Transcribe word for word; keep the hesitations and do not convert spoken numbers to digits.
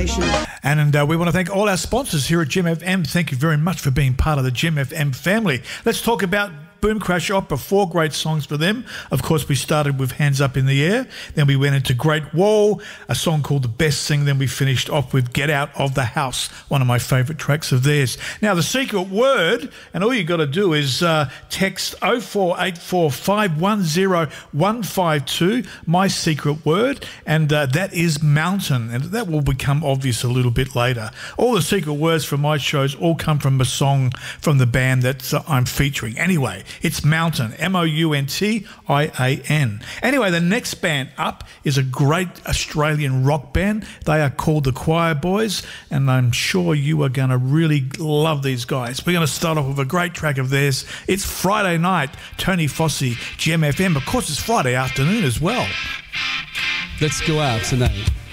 station. And uh, we want to thank all our sponsors here at Gem F M. Thank you very much for being part of the Gem F M family. Let's talk about Boom Crash Opera. Four great songs for them. Of course, we started with Hands Up in the Air. Then we went into Great Wall, a song called The Best Thing. Then we finished off with Get Out of the House, one of my favourite tracks of theirs. Now, the secret word, and all you got to do is uh, text oh four eight four, five one oh, one five two, my secret word, and uh, that is mountain. And that will become obvious a little bit later. All the secret words from my shows all come from a song from the band that uh, I'm featuring. Anyway, it's Mountain, M O U N T I A N. Anyway, the next band up is a great Australian rock band. They are called the Choir Boys, and I'm sure you are going to really love these guys. We're going to start off with a great track of theirs. It's Friday night, Tony Fossey, Gem F M. Of course, it's Friday afternoon as well. Let's go out tonight.